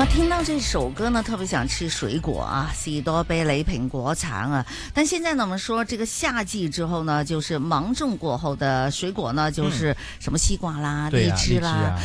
我聽到這首歌呢，特別想吃水果啊，士多啤梨、蘋果、橙啊。但現在呢，我們說這個夏季之後呢，就是芒種過後的水果呢，就是什麼西瓜啦、荔枝啦。